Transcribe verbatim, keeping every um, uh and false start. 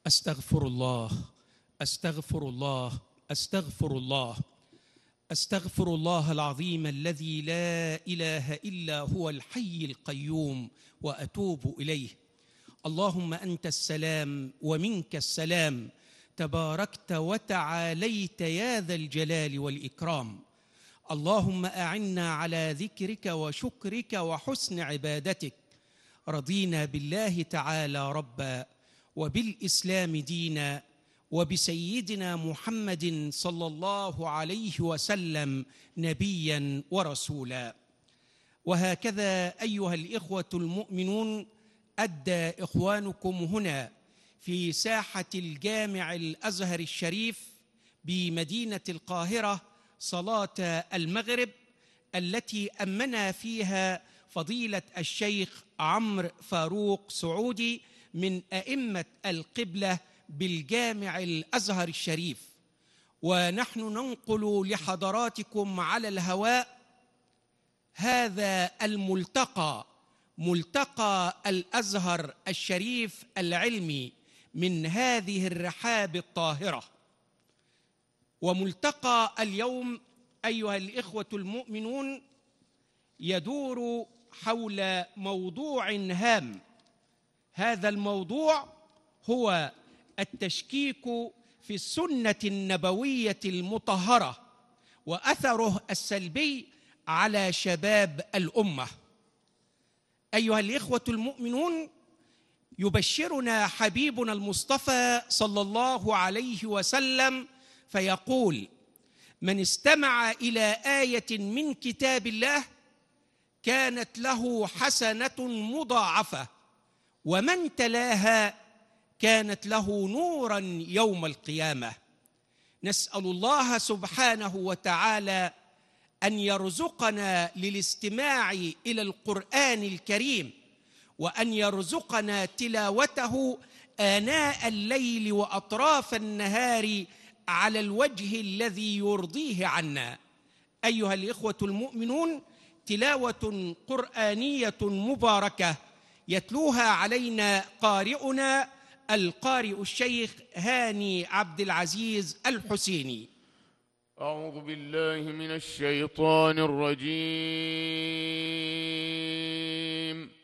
أستغفر الله أستغفر الله أستغفر الله أستغفر الله العظيم الذي لا إله إلا هو الحي القيوم وأتوب إليه. اللهم أنت السلام ومنك السلام، تباركت وتعاليت يا ذا الجلال والإكرام. اللهم أعنا على ذكرك وشكرك وحسن عبادتك. رضينا بالله تعالى ربا، وبالإسلام دينا، وبسيدنا محمد صلى الله عليه وسلم نبيا ورسولا. وهكذا أيها الإخوة المؤمنون، أدى إخوانكم هنا في ساحة الجامع الأزهر الشريف بمدينة القاهرة صلاة المغرب، التي أمنا فيها فضيلة الشيخ عمرو فاروق سعودي من أئمة القبلة بالجامع الأزهر الشريف. ونحن ننقل لحضراتكم على الهواء هذا الملتقى، ملتقى الأزهر الشريف العلمي من هذه الرحاب الطاهرة. وملتقى اليوم أيها الإخوة المؤمنون يدور حول موضوع هام. هذا الموضوع هو التشكيك في السنة النبوية المطهرة وأثره السلبي على شباب الأمة. أيها الإخوة المؤمنون، يبشرنا حبيبنا المصطفى صلى الله عليه وسلم فيقول: من استمع إلى آية من كتاب الله كانت له حسنة مضاعفة، ومن تلاها كانت له نوراً يوم القيامة. نسأل الله سبحانه وتعالى أن يرزقنا للاستماع إلى القرآن الكريم، وأن يرزقنا تلاوته آناء الليل وأطراف النهار على الوجه الذي يرضيه عنا. أيها الإخوة المؤمنون، تلاوة قرآنية مباركة يتلوها علينا قارئنا القارئ الشيخ هاني عبد العزيز الحسيني. أعوذ بالله من الشيطان الرجيم.